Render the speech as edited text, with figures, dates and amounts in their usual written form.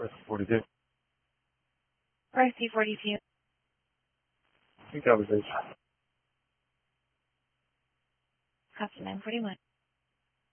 42. RC 42. I think that was it. Copy 941.